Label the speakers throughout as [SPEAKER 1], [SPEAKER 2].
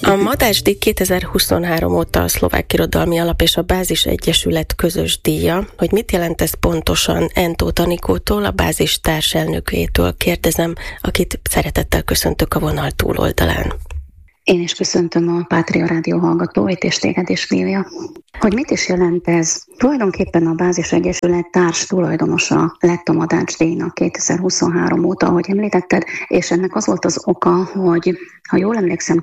[SPEAKER 1] A Madách-díj 2023 óta a Szlovák Irodalmi Alap és a Bázis Egyesület közös díja. Hogy mit jelent ez pontosan, Entóth Anikótól, a Bázis társelnökétől kérdezem, akit szeretettel köszöntök a vonal túloldalán.
[SPEAKER 2] Én is köszöntöm a Pátria Rádió hallgatóit, és téged is, Lívia. Hogy mit is jelent ez? Tulajdonképpen a Bázis Egyesület társ tulajdonosa lett a Madách-díjnak 2023 óta, ahogy említetted, és ennek az volt az oka, hogy ha jól emlékszem,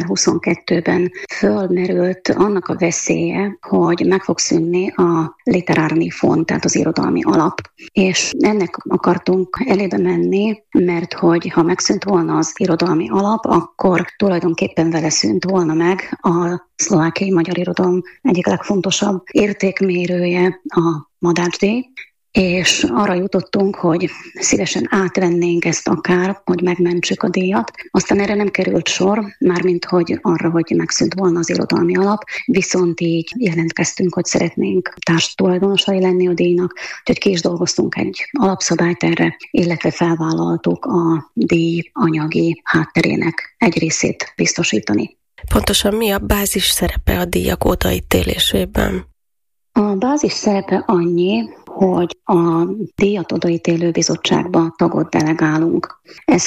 [SPEAKER 2] 2022-ben fölmerült annak a veszélye, hogy meg fog szűnni a Literárny Fond, tehát az irodalmi alap. És ennek akartunk elébe menni, mert hogy ha megszűnt volna az irodalmi alap, akkor tulajdonképpen vele szűnt volna meg a szlovákiai magyar irodalom egyik legfontosabb értékmérője, a Madách-díj, és arra jutottunk, hogy szívesen átvennénk ezt akár, hogy megmentsük a díjat. Aztán erre nem került sor, mármint hogy arra, hogy megszűnt volna az irodalmi alap, viszont így jelentkeztünk, hogy szeretnénk társtulajdonosai lenni a díjnak, úgyhogy ki is dolgoztunk egy alapszabályt erre, illetve felvállaltuk a díj anyagi hátterének egy részét biztosítani.
[SPEAKER 1] Pontosan mi a bázis szerepe a díjak odaítélésében?
[SPEAKER 2] A bázis szerepe annyi, hogy a díjat odaítélő bizottságba tagot delegálunk. Ez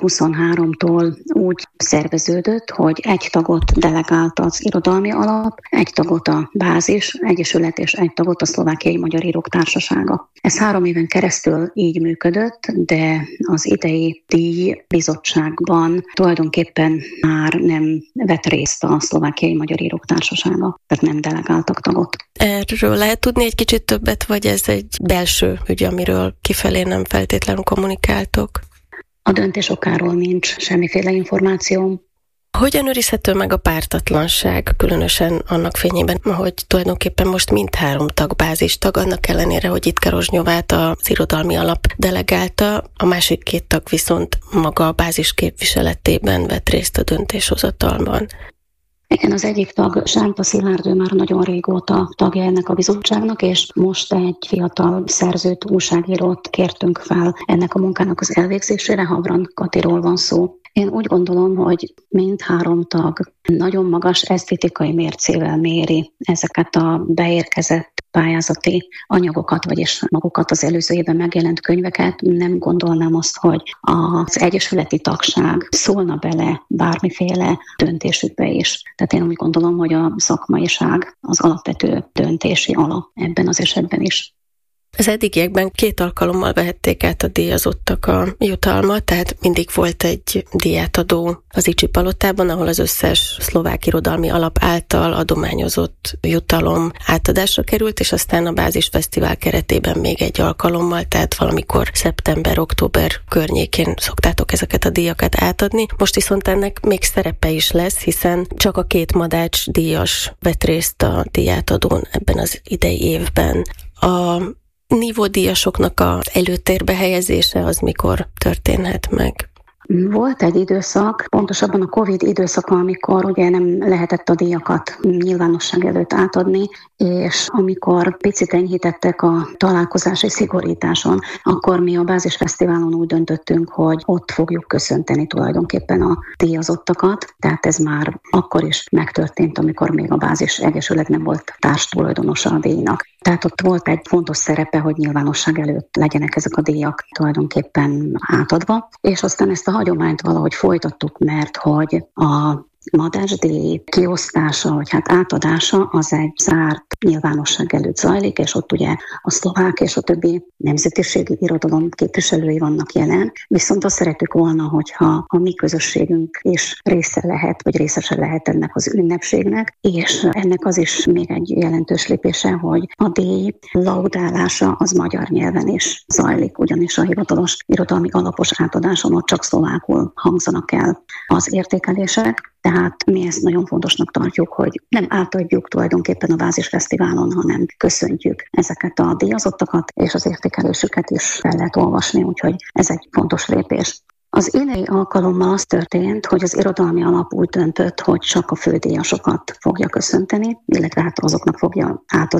[SPEAKER 2] 2023-tól úgy szerveződött, hogy egy tagot delegált az Irodalmi Alap, egy tagot a Bázis Egyesület és egy tagot a Szlovákiai Magyar Írók Társasága. Ez 3 éven keresztül így működött, de az idei díjbizottságban tulajdonképpen már nem vett részt a Szlovákiai Magyar Írók Társasága, tehát nem delegáltak tagot.
[SPEAKER 1] Erről lehet tudni egy kicsit többet, vagy ez egy belső ügy, amiről kifelé nem feltétlenül kommunikáltok?
[SPEAKER 2] A döntés okáról nincs semmiféle információm.
[SPEAKER 1] Hogyan őrizhető meg a pártatlanság, különösen annak fényében, hogy tulajdonképpen most mindhárom tag bázistag, annak ellenére, hogy Jitka Rozsnyovát az Irodalmi Alap delegálta, a másik 2 tag viszont maga a bázis képviseletében vett részt a döntéshozatalban.
[SPEAKER 2] Igen, az egyik tag, Sánta Szilárd, ő már nagyon régóta tagja ennek a bizottságnak, és most egy fiatal szerzőt, újságírót kértünk fel ennek a munkának az elvégzésére, Havran Katiról van szó. Én úgy gondolom, hogy mindhárom tag nagyon magas esztétikai mércével méri ezeket a beérkezett pályázati anyagokat, vagyis magukat az előző évben megjelent könyveket. Nem gondolnám azt, hogy az egyesületi tagság szólna bele bármiféle döntésükbe is. Tehát én úgy gondolom, hogy a szakmaiság az alapvető döntési alap ebben az esetben is.
[SPEAKER 1] Az eddigiekben 2 alkalommal vehették át a díjazottak a jutalmat, tehát mindig volt egy díjátadó az Icsi Palotában, ahol az összes szlovák irodalmi alap által adományozott jutalom átadásra került, és aztán a Bázis Fesztivál keretében még egy alkalommal, tehát valamikor szeptember-október környékén szoktátok ezeket a díjakat átadni. Most viszont ennek még szerepe is lesz, hiszen csak a 2 Madách díjas vett részt a díjátadón ebben az idei évben. A nívódíjasoknak az előtérbe helyezése az mikor történhet meg?
[SPEAKER 2] Volt egy időszak, pontosabban a Covid időszaka, amikor ugye nem lehetett a díjakat nyilvánosság előtt átadni, és amikor picit enyhítettek a találkozási szigorításon, akkor mi a Bázis Fesztiválon úgy döntöttünk, hogy ott fogjuk köszönteni tulajdonképpen a díjazottakat, tehát ez már akkor is megtörtént, amikor még a Bázis Egyesület nem volt társtulajdonosa a díjnak. Tehát ott volt egy fontos szerepe, hogy nyilvánosság előtt legyenek ezek a díjak tulajdonképpen átadva, és aztán ezt a hagyományt valahogy folytattuk, mert hogy a Madách-díj kiosztása, vagy hát átadása az egy zárt nyilvánosság előtt zajlik, és ott ugye a szlovák és a többi nemzetiségi irodalom képviselői vannak jelen. Viszont azt szeretük volna, hogyha a mi közösségünk is része lehet, vagy részese lehet ennek az ünnepségnek, és ennek az is még egy jelentős lépése, hogy a díj laudálása az magyar nyelven is zajlik, ugyanis a hivatalos irodalmi alapos átadáson ott csak szlovákul hangzanak el az értékelések. Tehát mi ezt nagyon fontosnak tartjuk, hogy nem átadjuk tulajdonképpen a Bázis Fesztiválon, hanem köszöntjük ezeket a díjazottakat, és az értékelésüket is fel lehet olvasni, úgyhogy ez egy fontos lépés. Az idei alkalommal az történt, hogy az Irodalmi Alap úgy döntött, hogy csak a fődíjasokat fogja köszönteni, illetve hát azoknak fogja átadni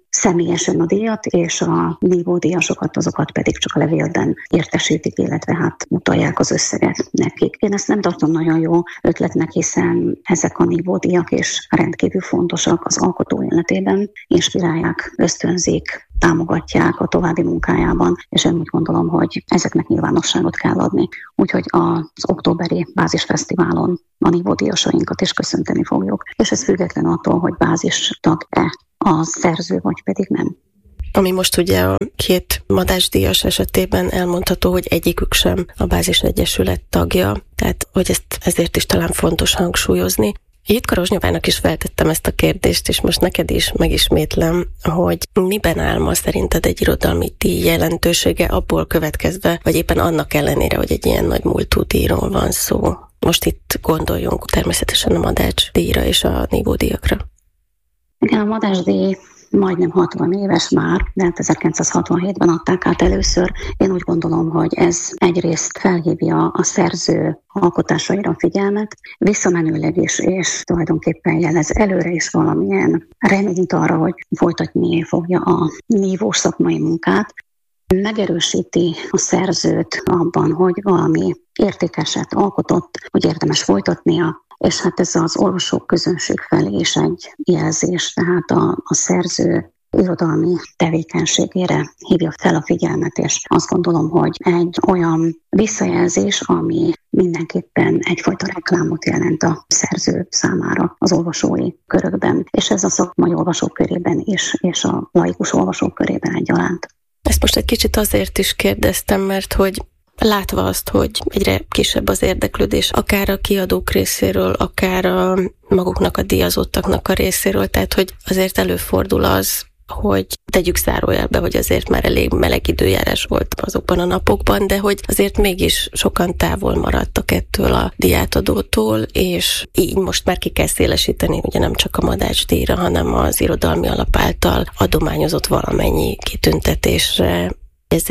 [SPEAKER 2] személyesen a díjat, és a nívódíjasokat, azokat pedig csak a levélben értesítik, illetve hát utalják az összeget nekik. Én ezt nem tartom nagyon jó ötletnek, hiszen ezek a nívódíjak is rendkívül fontosak az alkotó életében, inspirálják, ösztönzik, támogatják a további munkájában, és én úgy gondolom, hogy ezeknek nyilvánosságot kell adni. Úgyhogy az októberi bázisfesztiválon a nívódíjasainkat is köszönteni fogjuk, és ez független attól, hogy bázistag-e a szerző, vagy pedig nem.
[SPEAKER 1] Ami most ugye a 2 Madách-díjas esetében elmondható, hogy egyikük sem a Bázis Egyesület tagja, tehát hogy ezt ezért is talán fontos hangsúlyozni. Jitka Rozsnyovának is feltettem ezt a kérdést, és most neked is megismétlem, hogy miben áll ma szerinted egy irodalmi díj jelentősége abból következve, vagy éppen annak ellenére, hogy egy ilyen nagy múltú díjról van szó. Most itt gondoljunk természetesen a Madách-díjra és a nívódíjakra.
[SPEAKER 2] Igen, a Madách-díj majdnem 60 éves már, de hát 1967-ben adták át először. Én úgy gondolom, hogy ez egyrészt felhívja a szerző alkotásaira a figyelmet, visszamenőleg is, és tulajdonképpen jelez előre is valamilyen reményt arra, hogy folytatni fogja a nívós szakmai munkát. Megerősíti a szerzőt abban, hogy valami értékeset alkotott, hogy érdemes folytatnia, és hát ez az olvasók közönség felé is egy jelzés, tehát a szerző irodalmi tevékenységére hívja fel a figyelmet, és azt gondolom, hogy egy olyan visszajelzés, ami mindenképpen egyfajta reklámot jelent a szerző számára az olvasói körökben, és ez a szakmai olvasók körében is, és a laikus olvasók körében egyaránt.
[SPEAKER 1] Ezt most egy kicsit azért is kérdeztem, mert hogy látva azt, hogy egyre kisebb az érdeklődés, akár a kiadók részéről, akár a maguknak a díjazottaknak a részéről, tehát hogy azért előfordul az, hogy tegyük zárójelbe, hogy azért már elég meleg időjárás volt azokban a napokban, de hogy azért mégis sokan távol maradtak ettől a díjátadótól, és így most már ki kell szélesíteni, ugye nem csak a Madách-díjra, hanem az Irodalmi Alap által adományozott valamennyi kitüntetésre. Ez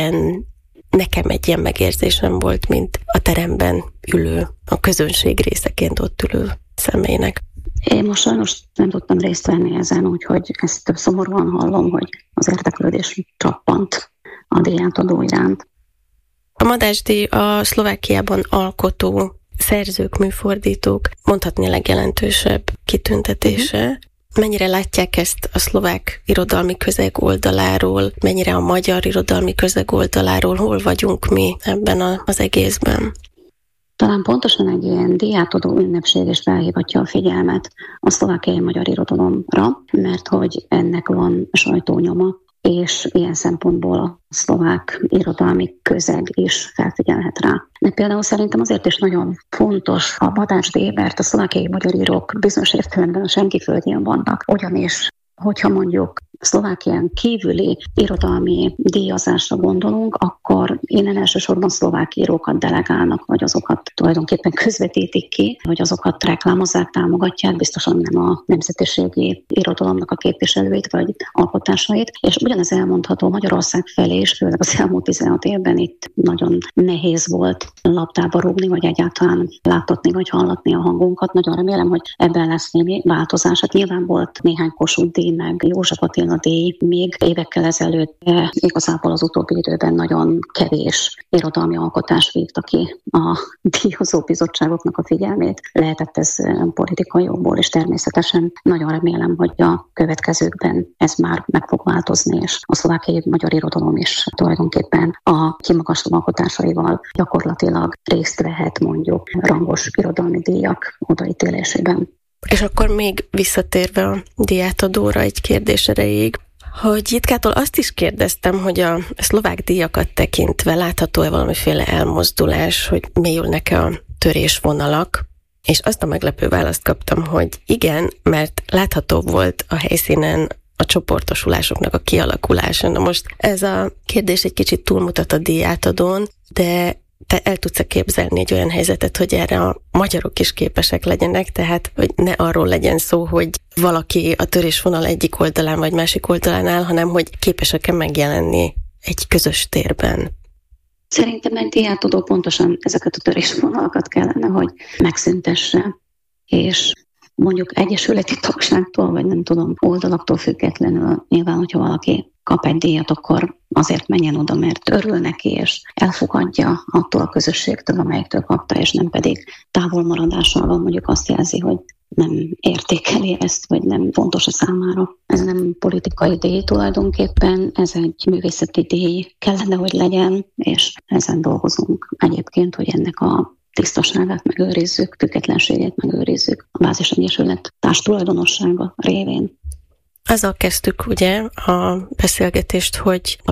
[SPEAKER 1] nekem egy ilyen megérzésem volt, mint a teremben ülő, a közönség részeként ott ülő személynek.
[SPEAKER 2] Én most sajnos nem tudtam részt venni ezen, úgyhogy ezt több szomorúan hallom, hogy az érdeklődés csappant a díjátadó iránt.
[SPEAKER 1] A Madách-díj a Szlovákiában alkotó szerzők, műfordítók mondhatni legjelentősebb kitüntetése. Mennyire látják ezt a szlovák irodalmi közeg oldaláról, mennyire a magyar irodalmi közeg oldaláról, hol vagyunk mi ebben az egészben?
[SPEAKER 2] Talán pontosan egy ilyen díjátadó ünnepség is felhívatja a figyelmet a szlovákiai magyar irodalomra, mert hogy ennek van sajtónyoma, és ilyen szempontból a szlovák irodalmi közeg is felfigyelhet rá. De például szerintem azért is nagyon fontos a Madách-díj, mert a szlovákiai magyar írók bizonyos értelemben a senki földjén vannak. Ugyanis, hogyha mondjuk Szlovákián kívüli irodalmi díjazásra gondolunk, akkor innen elsősorban szlovák írókat delegálnak, vagy azokat tulajdonképpen közvetítik ki, vagy azokat reklámozzák, támogatják, biztosan nem a nemzetiségi irodalomnak a képviselőit, vagy alkotásait. És ugyanez elmondható Magyarország felé is, főleg az elmúlt 16 évben itt nagyon nehéz volt labdába rúgni, vagy egyáltalán láttatni, vagy hallatni a hangunkat. Nagyon remélem, hogy ebben lesz némi változás. Hát nyilván volt néhány Kossuth díj, meg József Attila díj, még évekkel ezelőtt, igazából az utóbbi időben nagyon kevés irodalmi alkotás vívta ki a díjazó bizottságoknak a figyelmét. Lehetett ez politikai okból, és természetesen nagyon remélem, hogy a következőkben ez már meg fog változni, és a szlovákiai magyar irodalom is tulajdonképpen a kimagasló alkotásaival gyakorlatilag részt vehet mondjuk rangos irodalmi díjak odaítélésében.
[SPEAKER 1] És akkor még visszatérve a díjátadóra egy kérdés erejéig, hogy Jitkától azt is kérdeztem, hogy a szlovák díjakat tekintve látható-e valamiféle elmozdulás, hogy mélyülnek-e a törésvonalak, és azt a meglepő választ kaptam, hogy igen, mert látható volt a helyszínen a csoportosulásoknak a kialakulása. Na most ez a kérdés egy kicsit túlmutat a díjátadón, de te el tudsz képzelni egy olyan helyzetet, hogy erre a magyarok is képesek legyenek, tehát hogy ne arról legyen szó, hogy valaki a törésvonal egyik oldalán vagy másik oldalán áll, hanem hogy képesek-e megjelenni egy közös térben.
[SPEAKER 2] Szerintem egy díjátadó pontosan ezeket a törésvonalakat kellene, hogy megszüntesse, és mondjuk egyesületi tagságtól, vagy nem tudom, oldalaktól függetlenül. Nyilván, hogyha valaki kap egy díjat, akkor azért menjen oda, mert örül neki, és elfogadja attól a közösségtől, amelyektől kapta, és nem pedig távolmaradással van, mondjuk azt jelzi, hogy nem értékeli ezt, vagy nem fontos a számára. Ez nem politikai díj tulajdonképpen, ez egy művészeti díj kellene, hogy legyen, és ezen dolgozunk egyébként, hogy ennek a tisztaságát megőrizzük, függetlenségét megőrizzük a Bázis Egyesület társtulajdonossága révén.
[SPEAKER 1] Azzal kezdtük ugye a beszélgetést, hogy